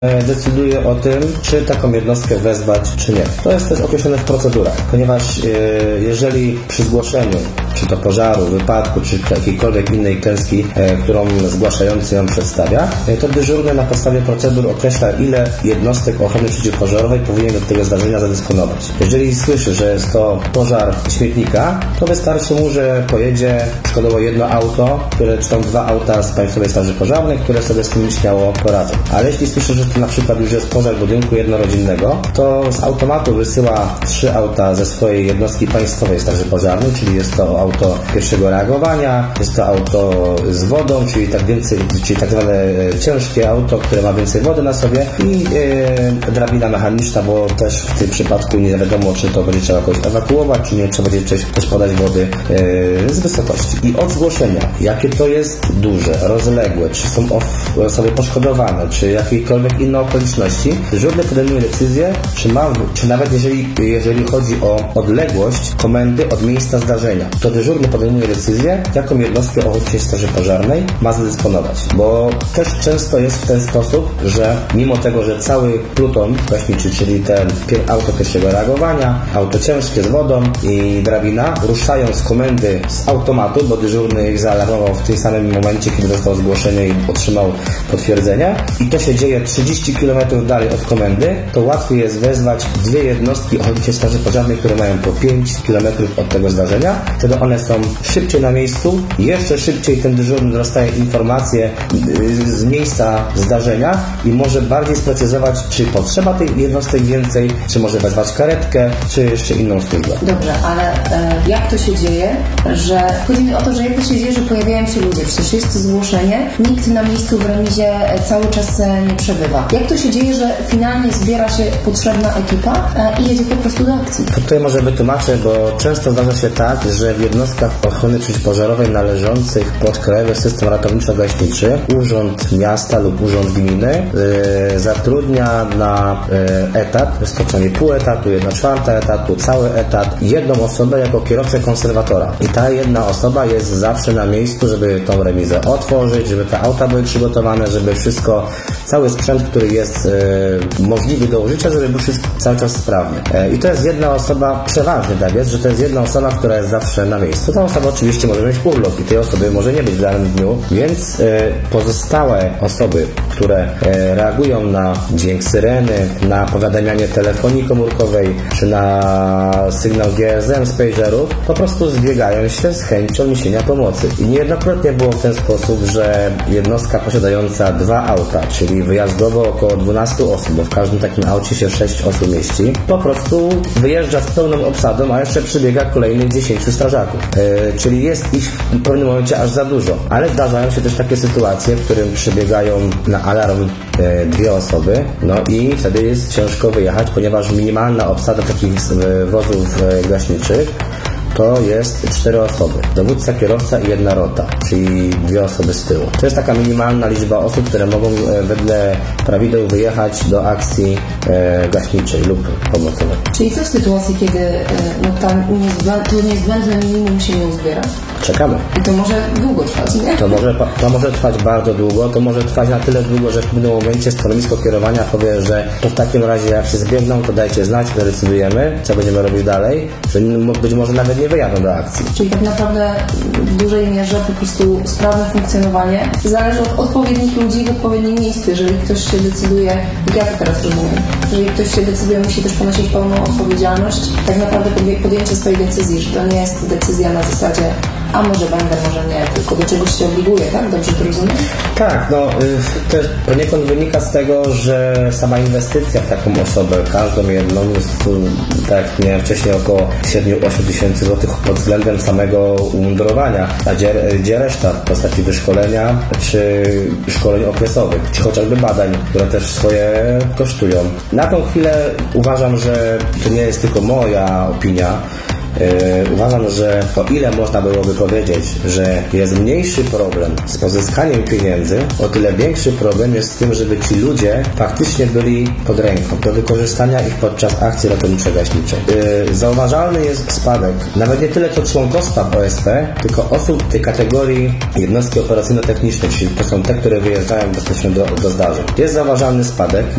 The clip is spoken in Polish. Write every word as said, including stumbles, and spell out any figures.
decyduje o tym, czy taką jednostkę wezwać, czy nie. To jest też określone w procedurach, ponieważ e, jeżeli przy zgłoszeniu, czy to pożaru, wypadku, czy jakiejkolwiek innej klęski, e, którą zgłaszający ją przedstawia, e, to dyżurny na podstawie procedur określa, ile jednostek ochrony przeciwpożarowej powinien do tego zdarzenia zadysponować. Jeżeli słyszy, że jest to pożar śmietnika, to wystarczy mu, że pojedzie przykładowo jedno auto, które, czy tam dwa auta z Państwowej Straży Pożarnej, które sobie z tym śmiało poradzą. Ale jeśli słyszy, że to na przykład już jest pożar budynku jednorodzinnego, to z automatu wysyła trzy auta ze swojej jednostki Państwowej Straży Pożarnej, czyli jest to auto pierwszego reagowania, jest to auto z wodą, czyli tak więcej, czyli tak zwane ciężkie auto, które ma więcej wody na sobie i e, drabina mechaniczna, bo też w tym przypadku nie wiadomo, czy to będzie trzeba jakoś ewakuować, czy nie, trzeba będzie też, też podać wody e, z wysokości. I od zgłoszenia, jakie to jest duże, rozległe, czy są osoby poszkodowane, czy jakiekolwiek inne okoliczności, dyżurny podejmuje decyzję, czy ma, czy nawet jeżeli, jeżeli chodzi o odległość komendy od miejsca zdarzenia, to dyżurny podejmuje decyzję, jaką jednostkę Ochotniczej Straży Pożarnej ma zadysponować. Bo też często jest w ten sposób, że mimo tego, że cały pluton gaśniczy, czyli ten auto pierwszego reagowania, auto ciężkie z wodą i drabina ruszają z komendy z automatu, bo dyżurny ich zaalarmował w tym samym momencie, kiedy dostał zgłoszenie i otrzymał potwierdzenie, i to się dzieje trzydzieści kilometrów dalej od komendy, to łatwiej jest wezwać dwie jednostki Ochotniczej Straży Pożarnej, które mają po pięć kilometrów od tego zdarzenia. Wtedy one są szybciej na miejscu, jeszcze szybciej ten dyżurny dostaje informacje z miejsca zdarzenia i może bardziej sprecyzować, czy potrzeba tej jednostek więcej, czy może wezwać karetkę, czy jeszcze inną służbę. Dobrze, ale e, jak to się dzieje, że chodzi mi o to, że jak to się dzieje, że pojawiają się ludzie, przecież jest to zgłoszenie, nikt na miejscu w remizie cały czas nie przebywa. Jak to się dzieje, że finalnie zbiera się potrzebna ekipa e, i jedzie po prostu do akcji? To tutaj może wytłumaczę, bo często zdarza się tak, że w jednostkach ochrony przeciwpożarowej należących pod Krajowy System Ratowniczo-Gaśniczy Urząd Miasta lub Urząd Gminy yy, zatrudnia na yy, etat, jest to przynajmniej pół etatu, jedna czwarta etatu, cały etat, jedną osobę jako kierowcę konserwatora. I ta jedna osoba jest zawsze na miejscu, żeby tą remizę otworzyć, żeby te auta były przygotowane, żeby wszystko, cały sprzęt, który jest yy, możliwy do użycia, żeby był wszystko cały czas sprawny. Yy, I to jest jedna osoba, przeważnie tak jest, że to jest jedna osoba, która jest zawsze na miejscu. Ta osoba oczywiście może mieć urlop i tej osoby może nie być w danym dniu, więc yy, pozostałe osoby, które yy, reagują na dźwięk syreny, na powiadamianie telefonii komórkowej, czy na sygnał G S M z pagerów, po prostu zbiegają się z chęcią niesienia pomocy. I niejednokrotnie było w ten sposób, że jednostka posiadająca dwa auta, czyli wyjazdowo około dwunastu osób, bo w każdym takim aucie się sześć osób mieści, po prostu wyjeżdża z pełną obsadą, a jeszcze przybiega kolejnych dziesięciu strażaków. Yy, czyli jest ich w pewnym momencie aż za dużo. Ale zdarzają się też takie sytuacje, w którym przybiegają na alarm yy, dwie osoby, no i wtedy jest ciężko wyjechać, ponieważ minimalna obsada takich yy, wozów yy, gaśniczych to jest cztery osoby. Dowódca, kierowca i jedna rota, czyli dwie osoby z tyłu. To jest taka minimalna liczba osób, które mogą e, wedle prawideł wyjechać do akcji e, gaśniczej lub pomocowej. Czyli co w sytuacji, kiedy e, no, tam niezbędne, to niezbędne minimum się nie uzbiera? Czekamy. I to może długo trwać, nie? To może, to może trwać bardzo długo, to może trwać na tyle długo, że w pewnym momencie stanowisko kierowania powie, że to w takim razie jak się zbiegną, to dajcie znać, zdecydujemy, co będziemy robić dalej, że być może nawet nie wyjadą do akcji. Czyli tak naprawdę w dużej mierze po prostu sprawne funkcjonowanie zależy od odpowiednich ludzi w odpowiednim miejscu. Jeżeli ktoś się decyduje, jak ja to teraz rozumiem, jeżeli ktoś się decyduje, musi też ponosić pełną odpowiedzialność, tak naprawdę podjęcie swojej decyzji, że to nie jest decyzja na zasadzie a może będę, może nie, tylko do czegoś się obliguje, tak? Dobrze to rozumiem? Tak, no to poniekąd wynika z tego, że sama inwestycja w taką osobę, każdą jedną jest, tak jak miałem wcześniej, około siedem do ośmiu tysięcy złotych pod względem samego umundurowania, a gdzie, gdzie reszta w postaci wyszkolenia czy szkoleń okresowych, czy chociażby badań, które też swoje kosztują. Na tą chwilę uważam, że to nie jest tylko moja opinia. Yy, uważam, że o ile można byłoby powiedzieć, że jest mniejszy problem z pozyskaniem pieniędzy, o tyle większy problem jest z tym, żeby ci ludzie faktycznie byli pod ręką do wykorzystania ich podczas akcji ratowniczo-gaśniczej. Yy, zauważalny jest spadek nawet nie tyle co członkostwa w O S P, tylko osób tej kategorii jednostki operacyjno-technicznej, czyli to są te, które wyjeżdżają bezpośrednio do, do zdarzeń. Jest zauważalny spadek.